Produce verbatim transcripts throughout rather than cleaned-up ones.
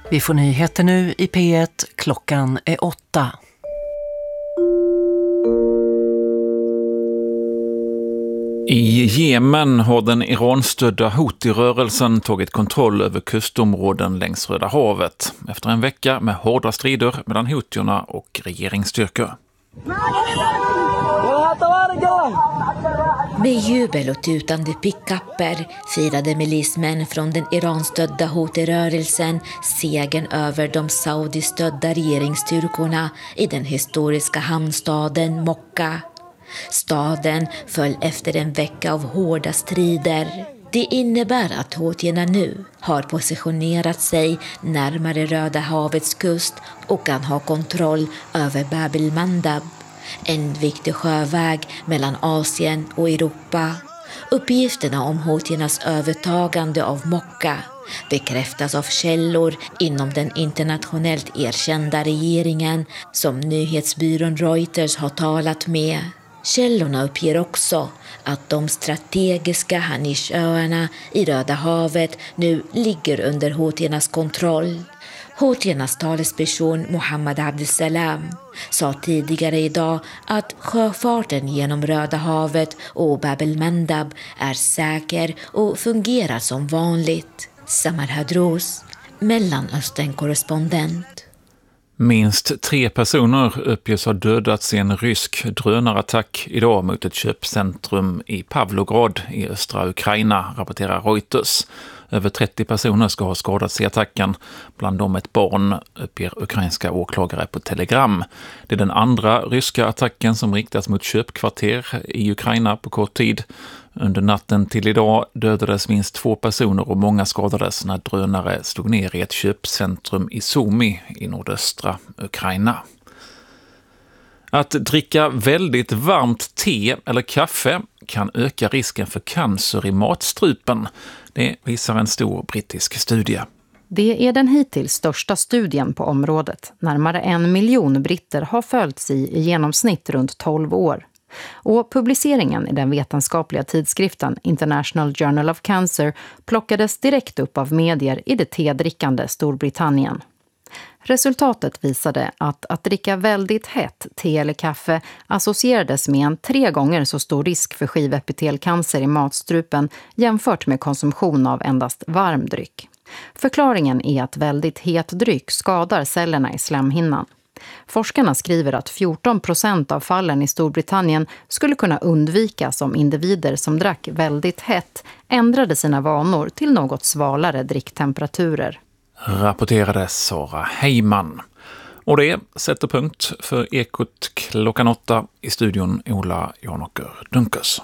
Vi får nyheter nu i P ett. Klockan är åtta. I Jemen har den Iran-stödda Houthi-rörelsen tagit kontroll över kustområden längs Röda havet efter en vecka med hårda strider mellan Houthierna och regeringsstyrkor. Med jubel och tutande pickapper firade milismän från den Iran-stödda Houthi-rörelsen segern över de saudistödda regeringsstyrkorna i den historiska hamnstaden Mokka. Staden föll efter en vecka av hårda strider. Det innebär att Houthierna nu har positionerat sig närmare Röda havets kust och kan ha kontroll över Bab el-Mandab, en viktig sjöväg mellan Asien och Europa. Uppgifterna om Houthiernas övertagande av Mokka bekräftas av källor inom den internationellt erkända regeringen som nyhetsbyrån Reuters har talat med. Källorna uppger också att de strategiska Hanish-öarna i Röda havet nu ligger under Houthiernas kontroll. Houthiernas talesperson Mohammed Abdessalam sa tidigare idag att sjöfarten genom Röda havet och Bab el-Mandab är säker och fungerar som vanligt. Samar Hadros, Mellanöstern-korrespondent. Minst tre personer uppges ha dödats i en rysk drönarattack idag mot ett köpcentrum i Pavlograd i östra Ukraina, rapporterar Reuters. Över trettio personer ska ha skadats i attacken, bland dem ett barn, uppger ukrainska åklagare på Telegram. Det är den andra ryska attacken som riktas mot köpkvarter i Ukraina på kort tid. Under natten till idag dödades minst två personer och många skadades när drönare slog ner i ett köpcentrum i Sumy i nordöstra Ukraina. Att dricka väldigt varmt te eller kaffe kan öka risken för cancer i matstrupen. Det visar en stor brittisk studie. Det är den hittills största studien på området. Närmare en miljon britter har följts i i genomsnitt runt tolv år. Och publiceringen i den vetenskapliga tidskriften International Journal of Cancer plockades direkt upp av medier i det tedrickande Storbritannien. Resultatet visade att att dricka väldigt hett te eller kaffe associerades med en tre gånger så stor risk för skivepitelcancer i matstrupen jämfört med konsumtion av endast varm dryck. Förklaringen är att väldigt het dryck skadar cellerna i slemhinnan. Forskarna skriver att fjorton procent av fallen i Storbritannien skulle kunna undvikas om individer som drack väldigt hett ändrade sina vanor till något svalare dricktemperaturer. Rapporterade Sara Heiman. Och det sätter punkt för Ekot klockan åtta. I studion Ola Janåker Dunkers.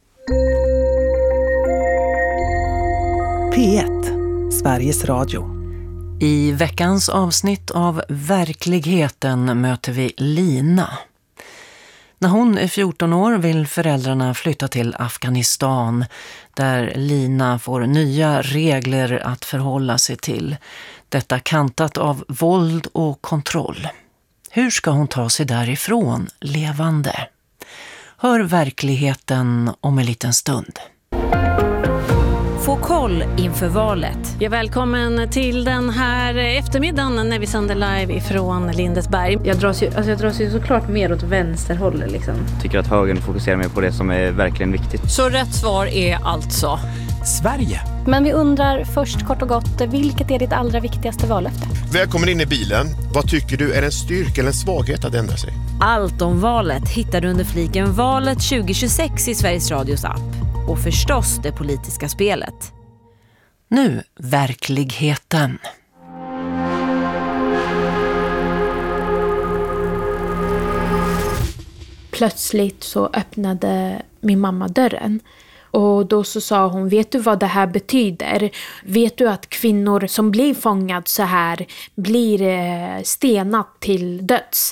P ett, Sveriges Radio. I veckans avsnitt av Verkligheten möter vi Lina. När hon är fjorton år vill föräldrarna flytta till Afghanistan, där Lina får nya regler att förhålla sig till. Detta kantat av våld och kontroll. Hur ska hon ta sig därifrån levande? Hör Verkligheten om en liten stund. Få koll inför valet. Ja, välkommen till den här eftermiddagen när vi sänder live ifrån Lindesberg. Jag dras ju, alltså jag dras ju såklart mer åt vänsterhållet liksom. Tycker att högern fokuserar mer på det som är verkligen viktigt. Så rätt svar är alltså Sverige. Men vi undrar först kort och gott, vilket är ditt allra viktigaste vallöfte? Välkommen in i bilen. Vad tycker du är en styrka eller en svaghet att ändra sig? allt om valet hittar du under fliken Valet tjugo tjugosex i Sveriges Radios app. Och förstås det politiska spelet. Nu verkligheten. Plötsligt så öppnade min mamma dörren. Och då så sa hon, vet du vad det här betyder? Vet du att kvinnor som blir fångad så här blir stenat till döds?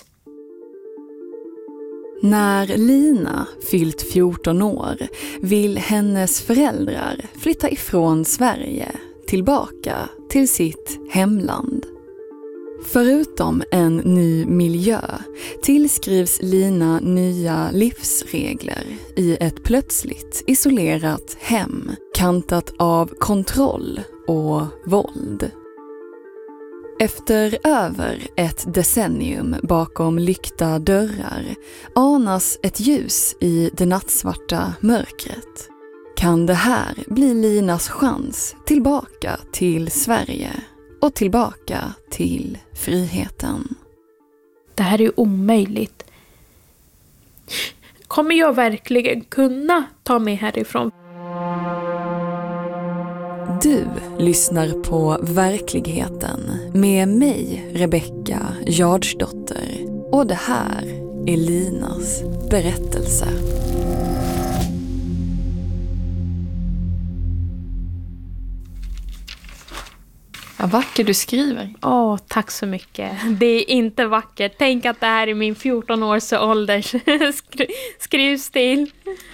När Lina fyllt fjorton år vill hennes föräldrar flytta ifrån Sverige tillbaka till sitt hemland. Förutom en ny miljö tillskrivs Lina nya livsregler i ett plötsligt isolerat hem kantat av kontroll och våld. Efter över ett decennium bakom lyckta dörrar anas ett ljus i det nattsvarta mörkret. Kan det här bli Linas chans tillbaka till Sverige och tillbaka till friheten? Det här är omöjligt. Kommer jag verkligen kunna ta mig härifrån? Du lyssnar på Verkligheten med mig, Rebecka Jardsdotter. Och det här är Linas berättelse. Vad vacker du skriver. Åh, oh, tack så mycket. Det är inte vackert. Tänk att det här är min fjorton års ålders skri- skrivstil.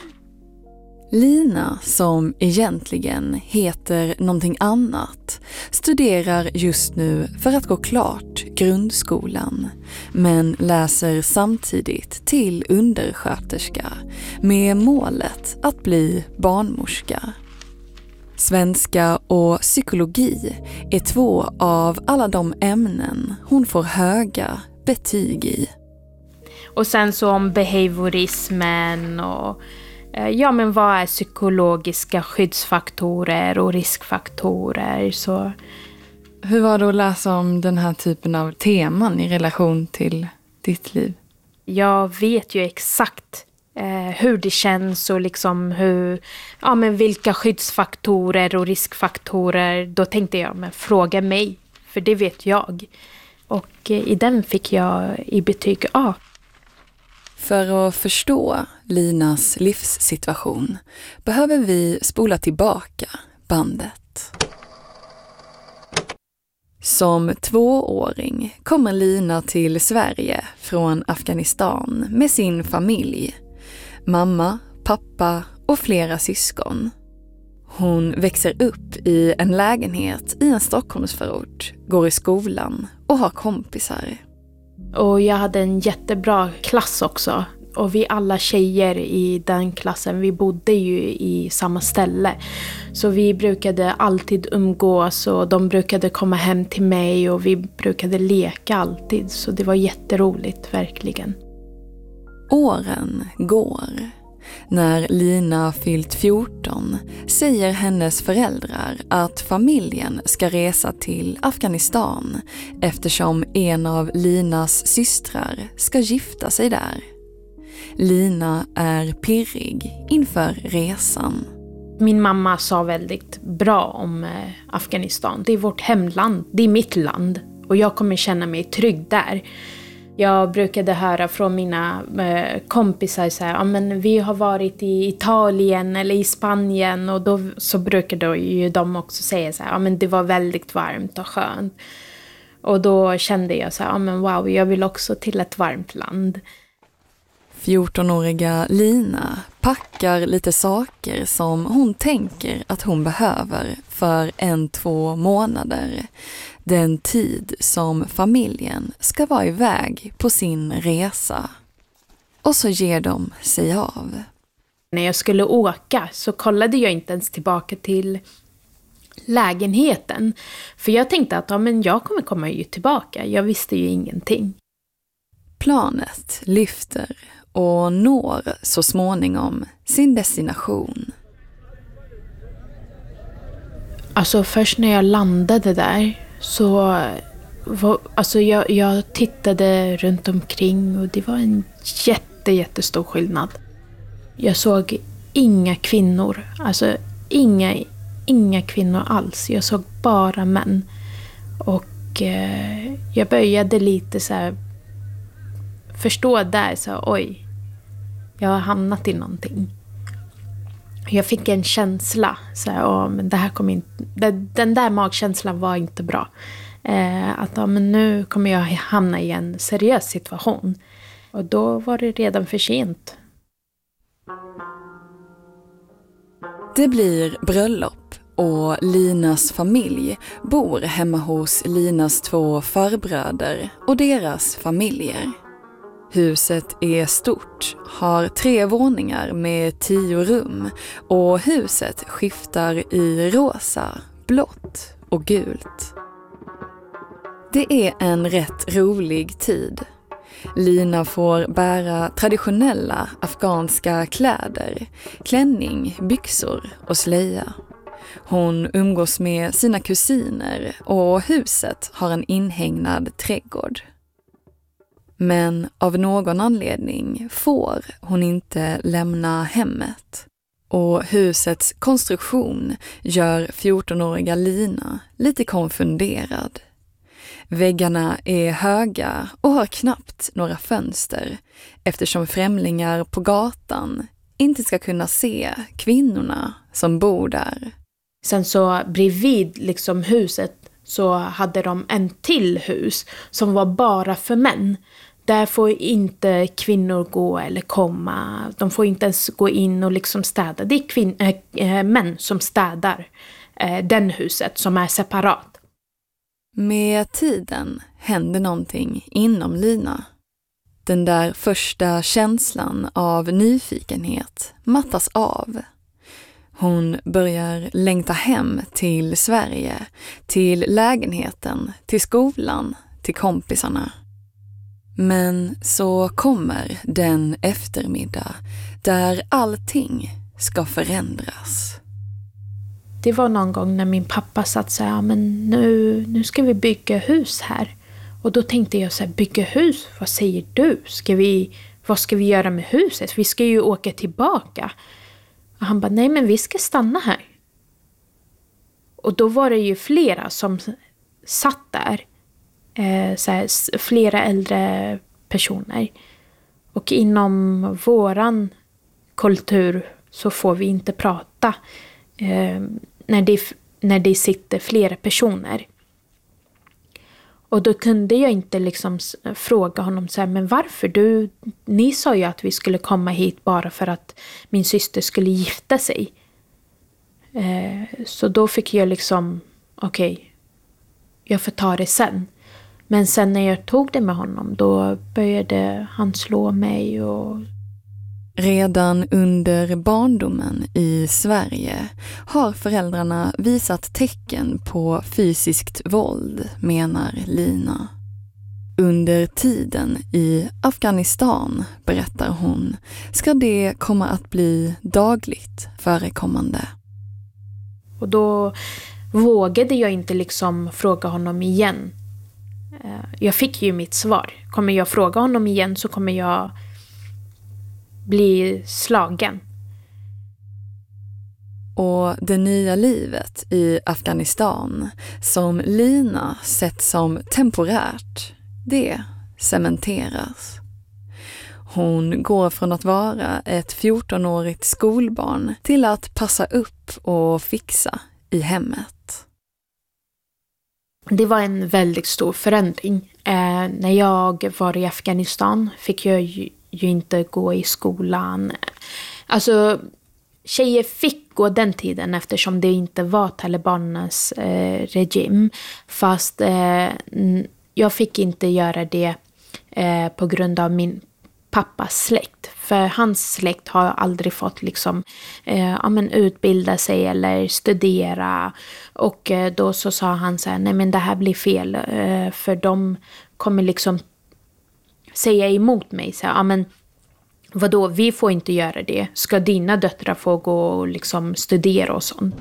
Lina, som egentligen heter någonting annat, studerar just nu för att gå klart grundskolan, men läser samtidigt till undersköterska med målet att bli barnmorska. Svenska och psykologi är två av alla de ämnen hon får höga betyg i. Och sen så om behaviorismen och ja, men vad är psykologiska skyddsfaktorer och riskfaktorer? Så. Hur var det att läsa om den här typen av teman i relation till ditt liv? Jag vet ju exakt eh, hur det känns och liksom hur, ja, men vilka skyddsfaktorer och riskfaktorer. Då tänkte jag, men fråga mig, för det vet jag. Och eh, i den fick jag i betyg A. För att förstå Linas livssituation behöver vi spola tillbaka bandet. Som tvååring kommer Lina till Sverige från Afghanistan med sin familj. Mamma, pappa och flera syskon. Hon växer upp i en lägenhet i en Stockholmsförort, går i skolan och har kompisar. Och jag hade en jättebra klass också. Och vi alla tjejer i den klassen, vi bodde ju i samma ställe. Så vi brukade alltid umgås och de brukade komma hem till mig och vi brukade leka alltid. Så det var jätteroligt, verkligen. Åren går. När Lina fyllt fjorton säger hennes föräldrar att familjen ska resa till Afghanistan eftersom en av Linas systrar ska gifta sig där. Lina är pirrig inför resan. Min mamma sa väldigt bra om Afghanistan. Det är vårt hemland, det är mitt land och jag kommer känna mig trygg där. Jag brukade höra från mina eh, kompisar så här, ja, men vi har varit i Italien eller i Spanien och då så brukade ju de också säga så här, ja, men det var väldigt varmt och skönt. Och då kände jag så här, ja, men wow, jag vill också till ett varmt land. fjortonåriga Lina packar lite saker som hon tänker att hon behöver för en, två månader. Den tid som familjen ska vara iväg på sin resa. Och så ger de sig av. När jag skulle åka så kollade jag inte ens tillbaka till lägenheten. För jag tänkte att ja, men jag kommer komma ju tillbaka. Jag visste ju ingenting. Planet lyfter och når så småningom sin destination. Alltså först när jag landade där så var, alltså jag, jag tittade runt omkring och det var en jätte, jättestor skillnad. Jag såg inga kvinnor, alltså inga, inga kvinnor alls. Jag såg bara män. Och eh, jag började lite så här förstå där så oj, jag har hamnat i någonting. Jag fick en känsla så här, åh, men det här kommer inte, den där magkänslan var inte bra. Eh, att ja, men nu kommer jag hamna i en seriös situation. Och då var det redan för sent. Det blir bröllop och Linas familj bor hemma hos Linas två farbröder och deras familjer. Huset är stort, har tre våningar med tio rum och huset skiftar i rosa, blått och gult. Det är en rätt rolig tid. Lina får bära traditionella afghanska kläder, klänning, byxor och slöja. Hon umgås med sina kusiner och huset har en inhägnad trädgård. Men av någon anledning får hon inte lämna hemmet. Och husets konstruktion gör fjortonåriga Lina lite konfunderad. Väggarna är höga och har knappt några fönster eftersom främlingar på gatan inte ska kunna se kvinnorna som bor där. Sen så bredvid liksom huset så hade de en till hus som var bara för män. Där får inte kvinnor gå eller komma. De får inte ens gå in och liksom städa. Det är kvin- äh, män som städar äh, den huset som är separat. Med tiden händer någonting inom Lina. Den där första känslan av nyfikenhet mattas av. Hon börjar längta hem till Sverige, till lägenheten, till skolan, till kompisarna. Men så kommer den eftermiddag där allting ska förändras. Det var någon gång när min pappa satt så här, ja, men nu, nu ska vi bygga hus här. Och då tänkte jag så här, bygga hus, vad säger du? Ska vi, vad ska vi göra med huset? Vi ska ju åka tillbaka. Och han bara, nej men vi ska stanna här. Och då var det ju flera som satt där. Eh, så här, flera äldre personer. Och inom våran kultur så får vi inte prata eh, när, det, när det sitter flera personer. Och då kunde jag inte liksom fråga honom så här, men varför? Du, ni sa ju att vi skulle komma hit bara för att min syster skulle gifta sig. Eh, så då fick jag liksom, okej, okay, jag får ta det sen. Men sen när jag tog det med honom, då började han slå mig. Och... Redan under barndomen i Sverige har föräldrarna visat tecken på fysiskt våld, menar Lina. Under tiden i Afghanistan, berättar hon, ska det komma att bli dagligt förekommande. Och då vågade jag inte liksom fråga honom igen. Jag fick ju mitt svar. Kommer jag fråga honom igen så kommer jag bli slagen. Och det nya livet i Afghanistan som Lina sett som temporärt, det cementeras. Hon går från att vara ett fjortonårigt skolbarn till att passa upp och fixa i hemmet. Det var en väldigt stor förändring. Eh, när jag var i Afghanistan fick jag ju, ju inte gå i skolan. Alltså, tjejer fick gå den tiden eftersom det inte var talibanernas eh, regim. Fast eh, jag fick inte göra det eh, på grund av min pappas släkt. För hans släkt har aldrig fått liksom, eh, ja, men utbilda sig eller studera. Och eh, då så sa han så här, nej men det här blir fel. Eh, för de kommer liksom säga emot mig. Så här, ja men vadå, vi får inte göra det. Ska dina döttrar få gå och liksom studera och sånt?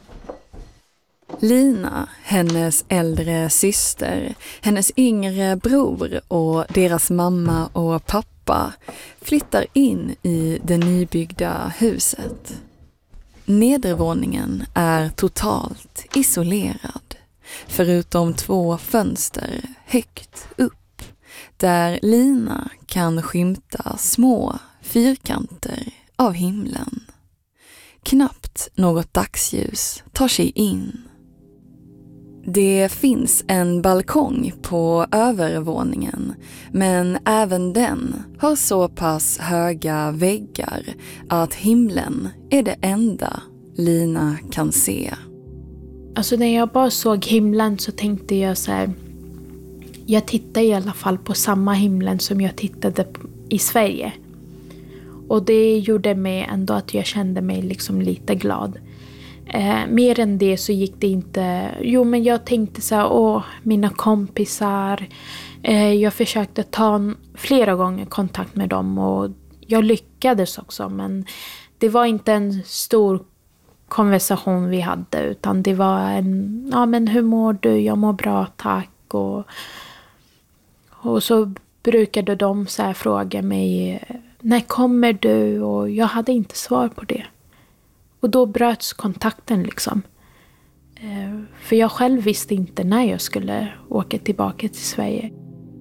Lina, hennes äldre syster, hennes yngre bror och deras mamma och pappa flyttar in i det nybyggda huset. Nedervåningen är totalt isolerad, förutom två fönster högt upp, där Lina kan skymta små fyrkanter av himlen. Knappt något dagsljus tar sig in. Det finns en balkong på övervåningen, men även den har så pass höga väggar att himlen är det enda Lina kan se. Alltså när jag bara såg himlen så tänkte jag så här, jag tittar i alla fall på samma himlen som jag tittade i Sverige. Och det gjorde mig ändå att jag kände mig liksom lite glad. Eh, mer än det så gick det inte. Jo, men jag tänkte så här, åh, mina kompisar. Eh, jag försökte ta flera gånger kontakt med dem och jag lyckades också. Men det var inte en stor konversation vi hade, utan det var en, ja men hur mår du? Jag mår bra, tack. Och, och så brukade de så här fråga mig, när kommer du? Och jag hade inte svar på det. Och då bröts kontakten liksom. För jag själv visste inte när jag skulle åka tillbaka till Sverige.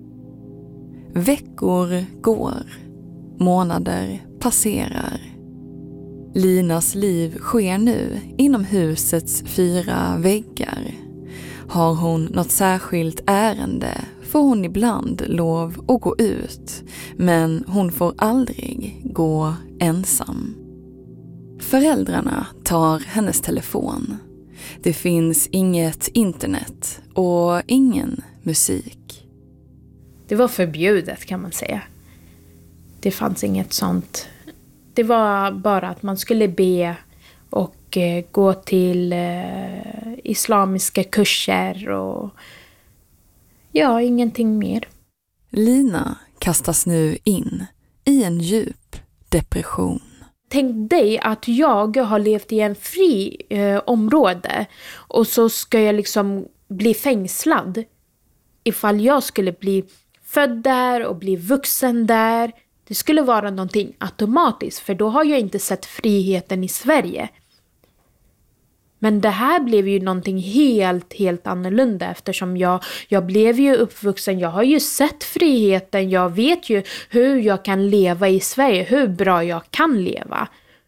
Veckor går. Månader passerar. Linas liv sker nu inom husets fyra väggar. Har hon något särskilt ärende får hon ibland lov att gå ut. Men hon får aldrig gå ensam. Föräldrarna tar hennes telefon. Det finns inget internet och ingen musik. Det var förbjudet kan man säga. Det fanns inget sånt. Det var bara att man skulle be och eh, gå till eh, islamiska kurser och ja, ingenting mer. Lina kastas nu in i en djup depression. Tänk dig att jag har levt i en fri eh, område och så ska jag liksom bli fängslad. Ifall jag skulle bli född där och bli vuxen där. Det skulle vara någonting automatiskt, för då har jag inte sett friheten i Sverige. Men det här blev ju någonting helt, helt annorlunda eftersom jag, jag blev ju uppvuxen. Jag har ju sett friheten. Jag vet ju hur jag kan leva i Sverige. Hur bra jag kan leva.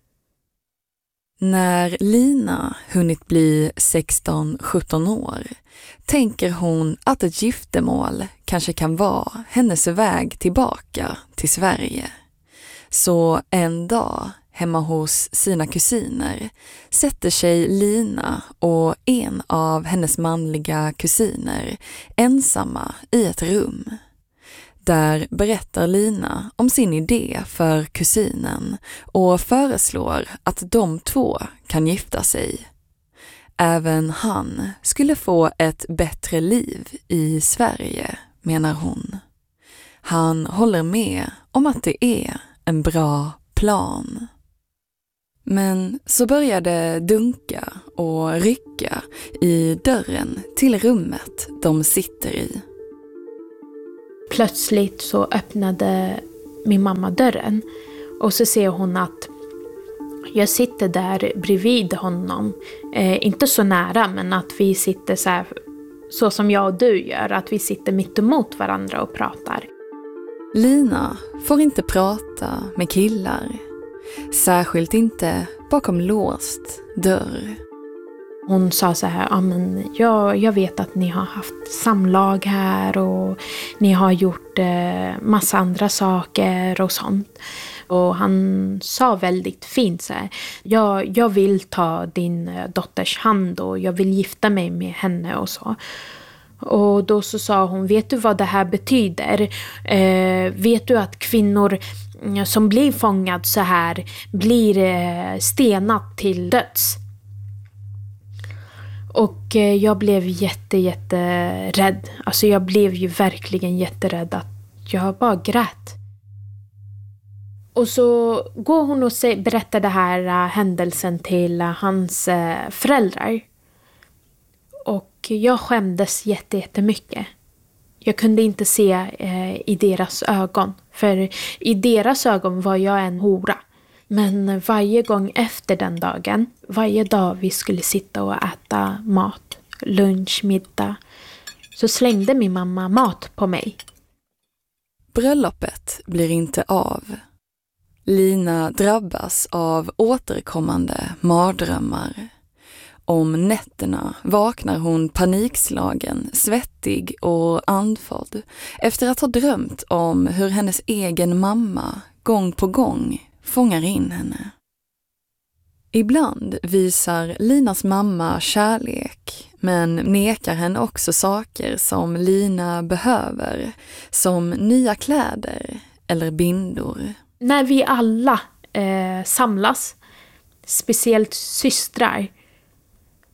När Lina hunnit bli sexton sjutton år tänker hon att ett giftermål kanske kan vara hennes väg tillbaka till Sverige. Så en dag hemma hos sina kusiner sätter sig Lina och en av hennes manliga kusiner ensamma i ett rum. Där berättar Lina om sin idé för kusinen och föreslår att de två kan gifta sig. Även han skulle få ett bättre liv i Sverige, menar hon. Han håller med om att det är en bra plan. Men så börjar det dunka och rycka i dörren till rummet de sitter i. Plötsligt så öppnade min mamma dörren och så ser hon att jag sitter där bredvid honom. Eh, inte så nära, men att vi sitter så här, så som jag och du gör. Att vi sitter mitt emot varandra och pratar. Lina får inte prata med killar. Särskilt inte bakom låst dörr. Hon sa så här, ja, men jag, jag vet att ni har haft samlag här och ni har gjort eh, massa andra saker och sånt. Och han sa väldigt fint så här, jag, jag vill ta din dotters hand och jag vill gifta mig med henne och så. Och då så sa hon, vet du vad det här betyder? Eh, vet du att kvinnor som blir fångad så här blir eh, stenat till döds? Och eh, jag blev jätte, jätte rädd. Alltså jag blev ju verkligen jätterädd att jag bara grät. Och så går hon och berättar det här uh, händelsen till uh, hans uh, föräldrar. Och jag skämdes jätte, jättemycket. Jag kunde inte se uh, i deras ögon. För i deras ögon var jag en hora. Men varje gång efter den dagen, varje dag vi skulle sitta och äta mat, lunch, middag, så slängde min mamma mat på mig. Bröllopet blir inte av. Lina drabbas av återkommande mardrömmar. Om nätterna vaknar hon panikslagen, svettig och andfådd efter att ha drömt om hur hennes egen mamma gång på gång fångar in henne. Ibland visar Linas mamma kärlek, men nekar henne också saker som Lina behöver, som nya kläder eller bindor. När vi alla eh, samlas, speciellt systrar,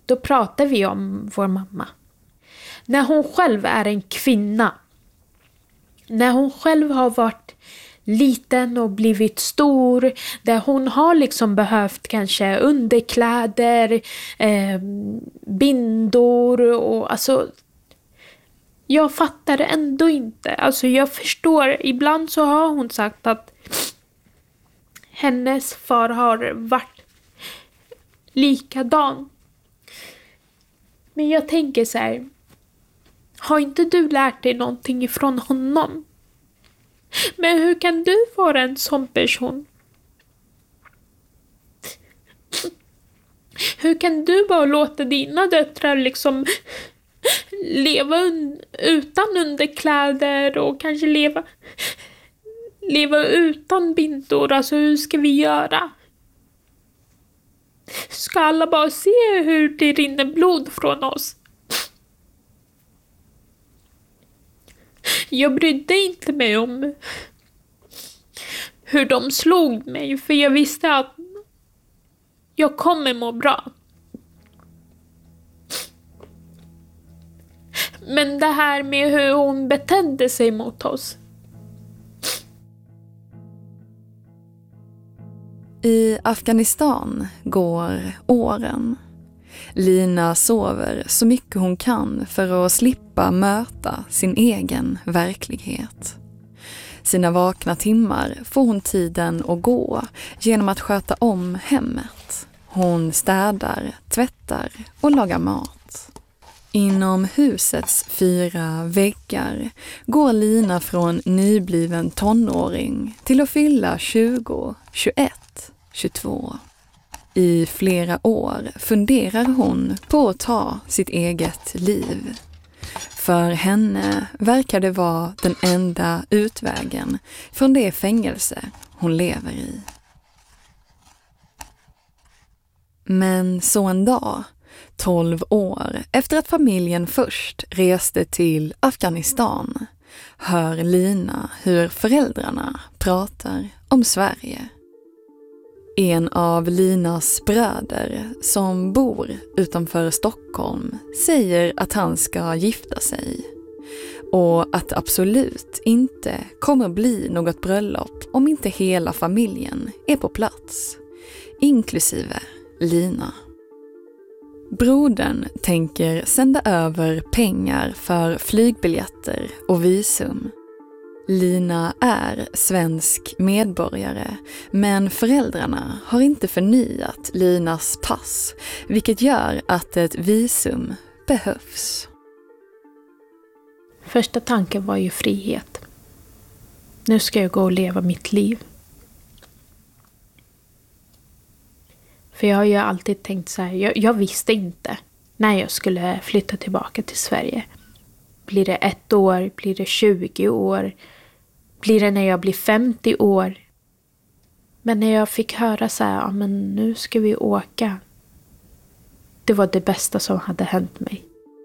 då pratar vi om vår mamma. När hon själv är en kvinna, när hon själv har varit liten och blivit stor, där hon har liksom behövt kanske underkläder, eh, bindor och alltså, jag fattar ändå inte. Alltså jag förstår, ibland så har hon sagt att hennes far har varit likadan. Men jag tänker så här, har inte du lärt dig någonting ifrån honom? Men hur kan du vara en sån person? Hur kan du bara låta dina döttrar liksom leva un- utan underkläder och kanske leva, leva utan bindor? Alltså hur ska vi göra? Ska alla bara se hur det rinner blod från oss? Jag brydde inte mig om hur de slog mig, för jag visste att jag kommer må bra. Men det här med hur hon betedde sig mot oss. I Afghanistan går åren. Lina sover så mycket hon kan för att slippa möta sin egen verklighet. Sina vakna timmar får hon tiden att gå genom att sköta om hemmet. Hon städar, tvättar och lagar mat. Inom husets fyra väggar går Lina från nybliven tonåring till att fylla tjugo, tjugoett, tjugotvå. I flera år funderar hon på att ta sitt eget liv. För henne verkar det vara den enda utvägen från det fängelse hon lever i. Men så en dag, tolv år efter att familjen först reste till Afghanistan, hör Lina hur föräldrarna pratar om Sverige. En av Linas bröder som bor utanför Stockholm säger att han ska gifta sig och att det absolut inte kommer bli något bröllop om inte hela familjen är på plats, inklusive Lina. Brodern tänker sända över pengar för flygbiljetter och visum. Lina är svensk medborgare, men föräldrarna har inte förnyat Linas pass, vilket gör att ett visum behövs. Första tanken var ju frihet. Nu ska jag gå och leva mitt liv. För jag har ju alltid tänkt så här, jag, jag visste inte när jag skulle flytta tillbaka till Sverige. Blir det ett år? Blir det tjugo år? Blir det när jag blir femtio år? Men när jag fick höra så här, ja men nu ska vi åka. Det var det bästa som hade hänt mig.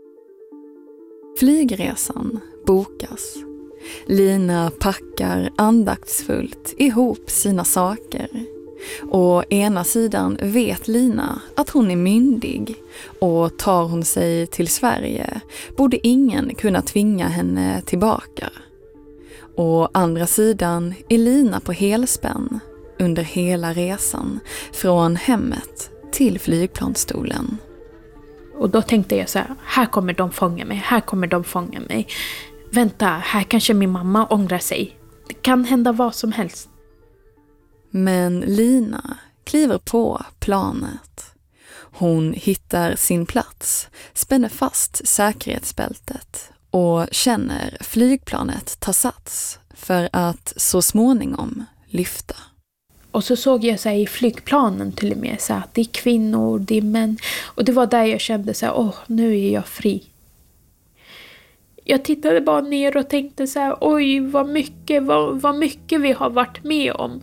Flygresan bokas. Lina packar andaktsfullt ihop sina saker. Å ena sidan vet Lina att hon är myndig och tar hon sig till Sverige borde ingen kunna tvinga henne tillbaka. Å andra sidan är Lina på helspänn under hela resan från hemmet till flygplansstolen. Och då tänkte jag så här, här kommer de fånga mig, här kommer de fånga mig. Vänta, här kanske min mamma ångrar sig. Det kan hända vad som helst. Men Lina kliver på planet. Hon hittar sin plats, spänner fast säkerhetsbältet och känner flygplanet ta sats för att så småningom lyfta. Och så såg jag så här i flygplanen till och med så här, att det är kvinnor, det är män. Och det var där jag kände så här, åh, nu är jag fri. Jag tittade bara ner och tänkte så här, oj vad mycket, vad, vad mycket vi har varit med om.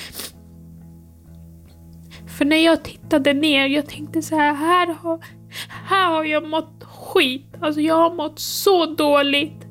För när jag tittade ner, jag tänkte så här, här har, här har jag mått skit. Alltså jag har mått så dåligt.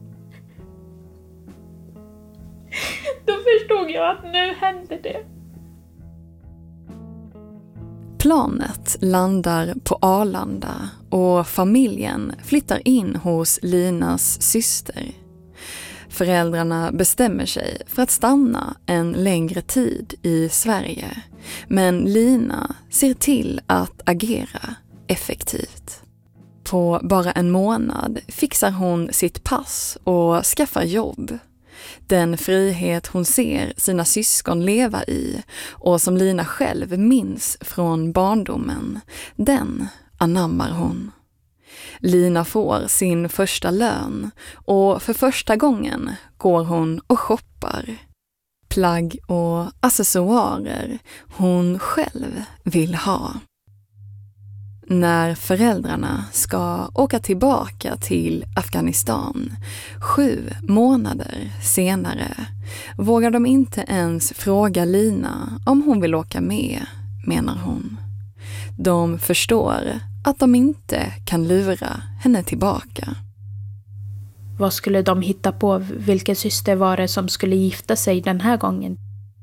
Då förstod jag att nu händer det. Planet landar på Arlanda och familjen flyttar in hos Linas syster. Föräldrarna bestämmer sig för att stanna en längre tid i Sverige, men Lina ser till att agera effektivt. På bara en månad fixar hon sitt pass och skaffar jobb. Den frihet hon ser sina syskon leva i och som Lina själv minns från barndomen, den anammar hon. Lina får sin första lön och för första gången går hon och shoppar. Plagg och accessoarer hon själv vill ha. När föräldrarna ska åka tillbaka till Afghanistan sju månader senare vågar de inte ens fråga Lina om hon vill åka med, menar hon. De förstår att de inte kan lura henne tillbaka. Vad skulle de hitta på? Vilken syster var det som skulle gifta sig den här gången?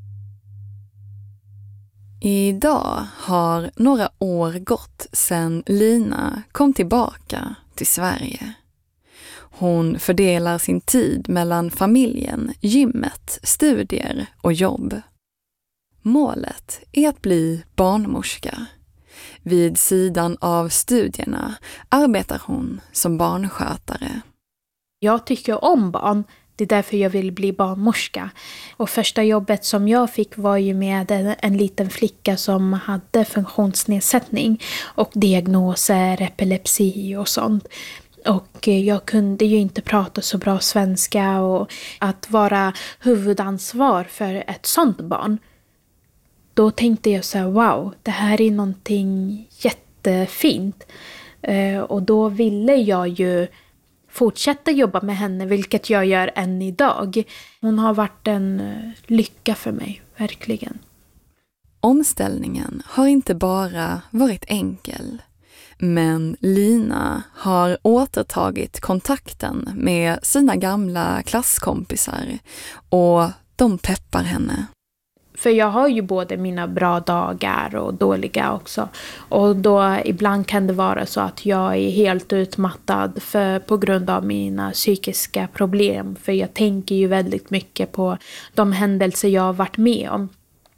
Idag har några år gått sedan Lina kom tillbaka till Sverige. Hon fördelar sin tid mellan familjen, gymmet, studier och jobb. Målet är att bli barnmorska. Vid sidan av studierna arbetar hon som barnskötare. Jag tycker om barn. Det är därför jag vill bli barnmorska. Och första jobbet som jag fick var ju med en, en liten flicka som hade funktionsnedsättning och diagnoser, epilepsi och sånt. Och jag kunde ju inte prata så bra svenska, och att vara huvudansvar för ett sånt barn. Då tänkte jag så här, wow, det här är någonting jättefint. Eh, och då ville jag ju fortsätta jobba med henne, vilket jag gör än idag. Hon har varit en lycka för mig, verkligen. Omställningen har inte bara varit enkel. Men Lina har återtagit kontakten med sina gamla klasskompisar och de peppar henne. För jag har ju både mina bra dagar och dåliga också. Och då ibland kan det vara så att jag är helt utmattad för, på grund av mina psykiska problem. För jag tänker ju väldigt mycket på de händelser jag har varit med om.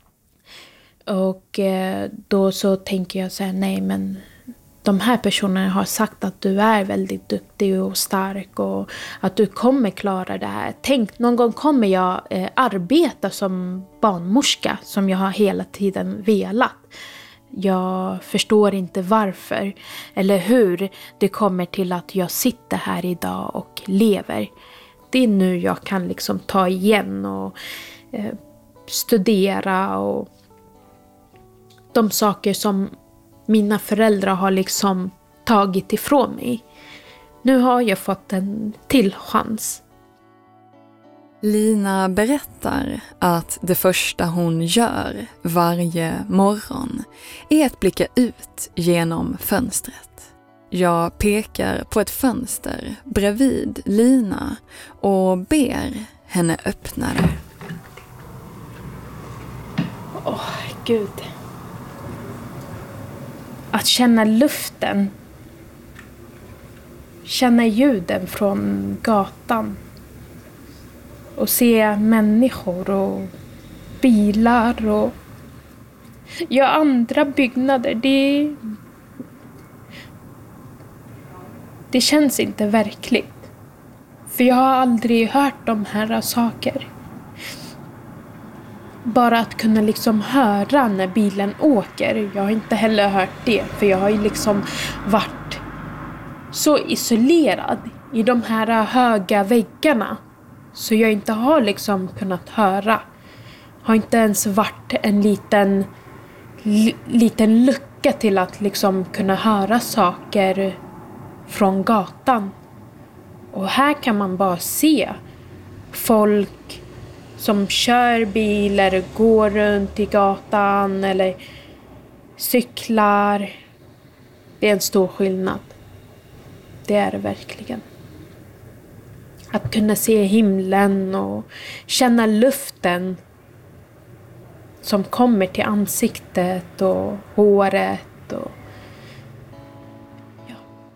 Och eh, då så tänker jag så här, nej men de här personerna har sagt att du är väldigt duktig och stark och att du kommer klara det här. Tänk, någon gång kommer jag eh, arbeta som barnmorska som jag har hela tiden velat. Jag förstår inte varför eller hur det kommer till att jag sitter här idag och lever. Det är nu jag kan liksom ta igen och eh, studera och de saker som mina föräldrar har liksom tagit ifrån mig. Nu har jag fått en till chans. Lina berättar att det första hon gör varje morgon är att blicka ut genom fönstret. Jag pekar på ett fönster bredvid Lina och ber henne öppna det. Åh, oh, Gud. Att känna luften. Känna ljuden från gatan. Och se människor och bilar och ja, andra byggnader. Det, det känns inte verkligt. För jag har aldrig hört de här saker. Bara att kunna liksom höra när bilen åker. Jag har inte heller hört det. För jag har ju liksom varit så isolerad i de här höga väggarna. Så jag inte har liksom kunnat höra. Har inte ens varit en liten, li, liten lucka till att liksom kunna höra saker från gatan. Och här kan man bara se folk som kör bil eller går runt i gatan eller cyklar. Det är en stor skillnad. Det är det verkligen. Att kunna se himlen och känna luften som kommer till ansiktet och håret. Och ja.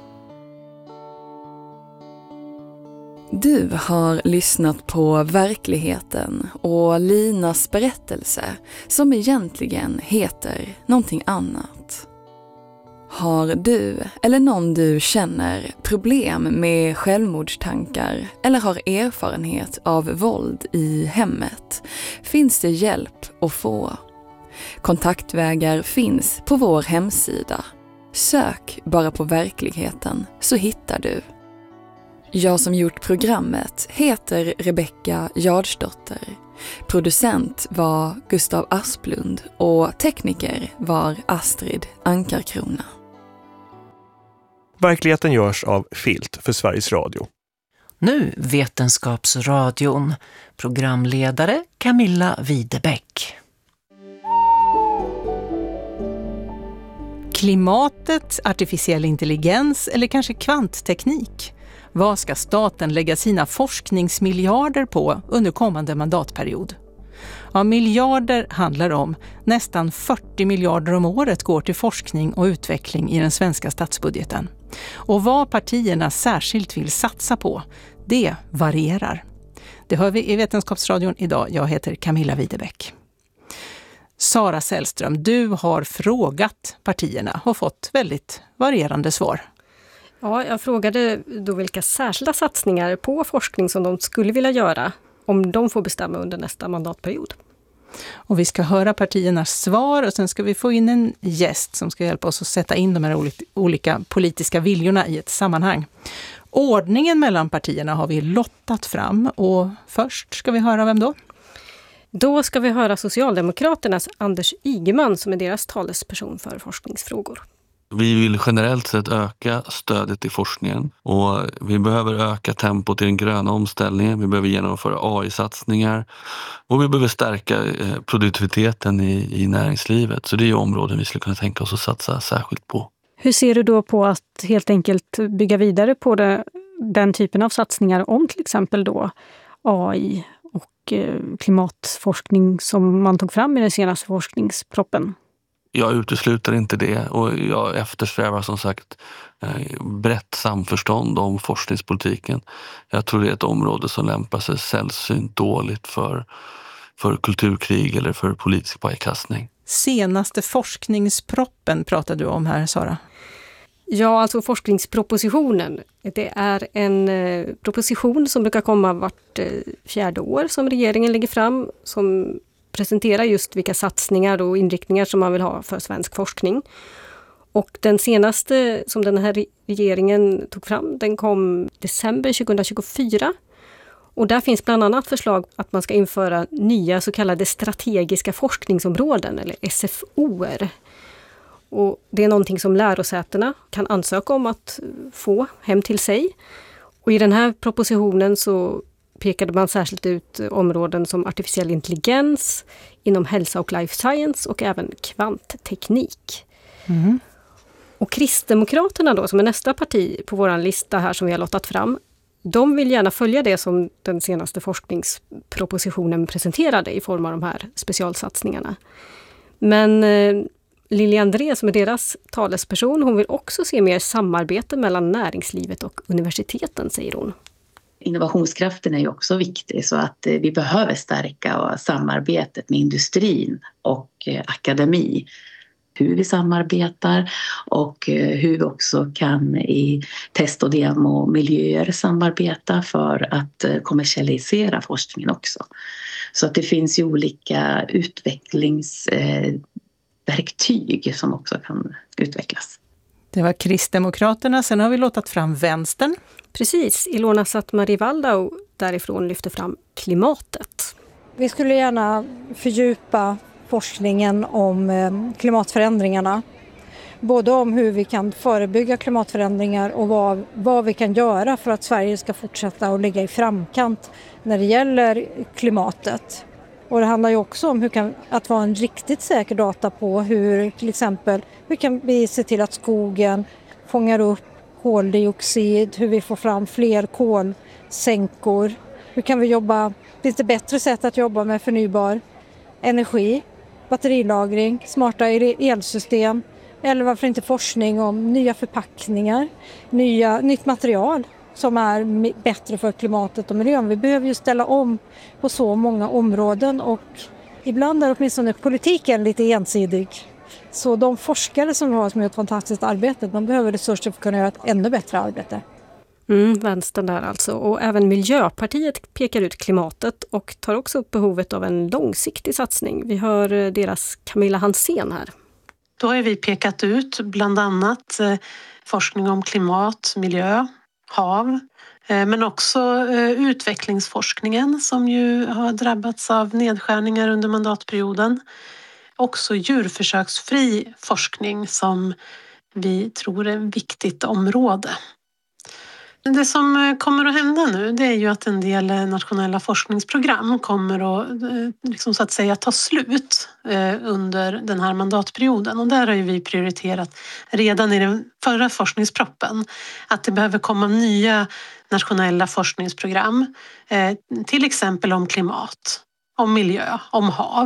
Du har lyssnat på Verkligheten och Linas berättelse som egentligen heter någonting annat. Har du eller någon du känner problem med självmordstankar eller har erfarenhet av våld i hemmet finns det hjälp att få. Kontaktvägar finns på vår hemsida. Sök bara på Verkligheten så hittar du. Jag som gjort programmet heter Rebecka Jardsdotter. Producent var Gustav Asplund och tekniker var Astrid Ankarkrona. Verkligheten görs av Filt för Sveriges Radio. Nu Vetenskapsradion. Programledare Camilla Widebäck. Klimatet, artificiell intelligens eller kanske kvantteknik? Vad ska staten lägga sina forskningsmiljarder på under kommande mandatperiod? Ja, miljarder handlar om. Nästan fyrtio miljarder om året går till forskning och utveckling i den svenska statsbudgeten. Och vad partierna särskilt vill satsa på, det varierar. Det hör vi i Vetenskapsradion idag. Jag heter Camilla Widebäck. Sara Sällström, du har frågat partierna och fått väldigt varierande svar. Ja, jag frågade då vilka särskilda satsningar på forskning som de skulle vilja göra om de får bestämma under nästa mandatperiod. Och vi ska höra partiernas svar och sen ska vi få in en gäst som ska hjälpa oss att sätta in de här olika politiska viljorna i ett sammanhang. Ordningen mellan partierna har vi lottat fram och först ska vi höra vem då? Då ska vi höra Socialdemokraternas Anders Ygeman som är deras talesperson för forskningsfrågor. Vi vill generellt sett öka stödet till forskningen och vi behöver öka tempot i den gröna omställningen. Vi behöver genomföra A I-satsningar och vi behöver stärka produktiviteten i, i näringslivet. Så det är områden vi skulle kunna tänka oss att satsa särskilt på. Hur ser du då på att helt enkelt bygga vidare på det, den typen av satsningar om till exempel då A I och eh, klimatforskning som man tog fram i den senaste forskningsproppen? Jag utesluter inte det och jag eftersträvar som sagt brett samförstånd om forskningspolitiken. Jag tror det är ett område som lämpar sig sällsynt dåligt för, för kulturkrig eller för politisk pajkastning. Senaste forskningsproppen pratar du om här, Sara. Ja, alltså forskningspropositionen. Det är en proposition som brukar komma vart fjärde år som regeringen lägger fram som presentera just vilka satsningar och inriktningar som man vill ha för svensk forskning. Och den senaste som den här regeringen tog fram, den kom december tjugohundratjugofyra. Och där finns bland annat förslag att man ska införa nya så kallade strategiska forskningsområden eller S F O:er. Och det är någonting som lärosätena kan ansöka om att få hem till sig. Och i den här propositionen så pekade man särskilt ut områden som artificiell intelligens, inom hälsa och life science och även kvantteknik. Mm. Och Kristdemokraterna då, som är nästa parti på vår lista här som vi har lottat fram, de vill gärna följa det som den senaste forskningspropositionen presenterade i form av de här specialsatsningarna. Men eh, Lili André som är deras talesperson, hon vill också se mer samarbete mellan näringslivet och universiteten, säger hon. Innovationskraften är ju också viktig så att vi behöver stärka samarbetet med industrin och akademi. Hur vi samarbetar och hur vi också kan i test- och demomiljöer samarbeta för att kommersialisera forskningen också. Så att det finns ju olika utvecklingsverktyg som också kan utvecklas. Det var Kristdemokraterna, sen har vi låtit fram vänstern. Precis, Ilona Sattmari-Waldau därifrån lyfter fram klimatet. Vi skulle gärna fördjupa forskningen om klimatförändringarna. Både om hur vi kan förebygga klimatförändringar och vad, vad vi kan göra för att Sverige ska fortsätta att ligga i framkant när det gäller klimatet. Och det handlar ju också om hur kan, att vara en riktigt säker data på hur till exempel hur kan vi se till att skogen fångar upp koldioxid, hur vi får fram fler kolsänkor. Hur kan vi jobba, finns det bättre sätt att jobba med förnybar energi, batterilagring, smarta elsystem eller varför inte forskning om nya förpackningar, nya, nytt material som är bättre för klimatet och miljön. Vi behöver ju ställa om på så många områden och ibland är åtminstone politiken lite ensidig. Så de forskare som vi har som gör ett fantastiskt arbete, de behöver resurser för att kunna göra ett ännu bättre arbete. Mm, vänstern där alltså. Och även Miljöpartiet pekar ut klimatet och tar också upp behovet av en långsiktig satsning. Vi hör deras Camilla Hansén här. Då har vi pekat ut bland annat eh, forskning om klimat, miljö, hav. Eh, men också eh, utvecklingsforskningen som ju har drabbats av nedskärningar under mandatperioden. Också djurförsöksfri forskning som vi tror är ett viktigt område. Det som kommer att hända nu, det är ju att en del nationella forskningsprogram kommer att, liksom så att säga, ta slut under den här mandatperioden. Och där har ju vi prioriterat redan i den förra forskningsproppen att det behöver komma nya nationella forskningsprogram. Till exempel om klimat, om miljö, om hav.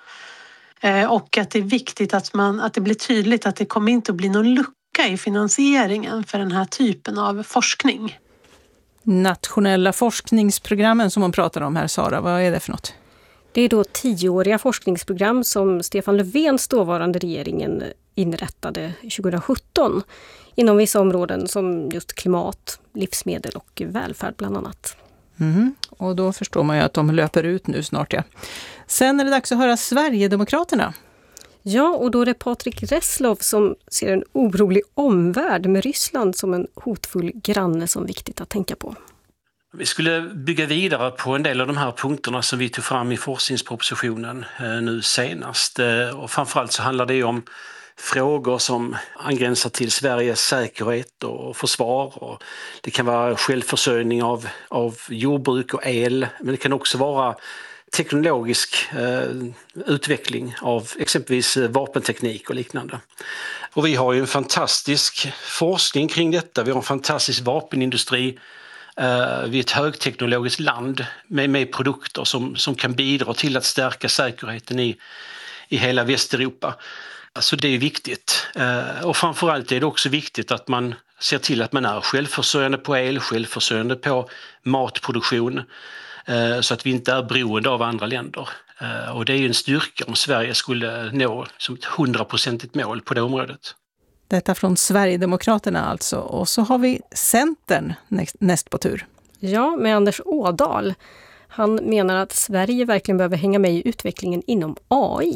Och att det är viktigt att, man, att det blir tydligt att det kommer inte att bli någon lucka i finansieringen för den här typen av forskning. Nationella forskningsprogrammen som man pratar om här, Sara, vad är det för något? Det är då tioåriga forskningsprogram som Stefan Löfvens dåvarande regeringen inrättade tjugohundrasjutton inom vissa områden som just klimat, livsmedel och välfärd bland annat. Mm, och då förstår man ju att de löper ut nu snart, ja. Sen är det dags att höra Sverigedemokraterna. Ja, och då är det Patrik Reslow som ser en orolig omvärld med Ryssland som en hotfull granne som viktigt att tänka på. Vi skulle bygga vidare på en del av de här punkterna som vi tog fram i forskningspropositionen nu senast. Och framförallt så handlar det om frågor som angränsar till Sveriges säkerhet och försvar. Och det kan vara självförsörjning av, av jordbruk och el, men det kan också vara teknologisk eh, utveckling av exempelvis vapenteknik och liknande. Och vi har ju en fantastisk forskning kring detta. Vi har en fantastisk vapenindustri. Eh, vi är ett högteknologiskt land med, med produkter som, som kan bidra till att stärka säkerheten i, i hela Västeuropa. Alltså det är viktigt. Eh, och framförallt är det också viktigt att man ser till att man är självförsörjande på el, självförsörjande på matproduktion. Så att vi inte är beroende av andra länder. Och det är ju en styrka om Sverige skulle nå som ett hundraprocentigt mål på det området. Detta från Sverigedemokraterna alltså. Och så har vi Centern näst, näst på tur. Ja, med Anders Ådahl. Han menar att Sverige verkligen behöver hänga med i utvecklingen inom A I.